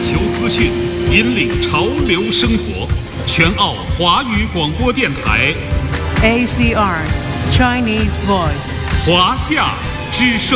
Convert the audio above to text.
球资讯，引领潮流生活。全澳华语广播电台 ACR Chinese Voice 华夏之声。